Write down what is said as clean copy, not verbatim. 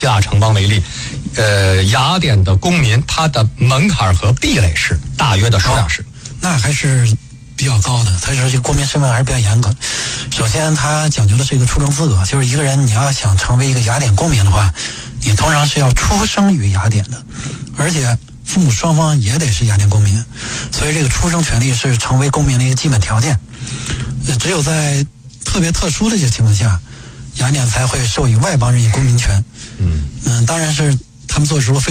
大城邦为例，雅典的公民他的门槛和壁垒是大约的数量是， 那还是比较高的。他说这公民身份还是比较严格。首先他讲究的是一个出生资格，就是一个人你要想成为一个雅典公民的话，你通常是要出生于雅典的，而且父母双方也得是雅典公民，所以这个出生权利是成为公民的一个基本条件。只有在特别特殊的一些情况下，雅典才会授予外邦人以公民权。当然是他们做出了非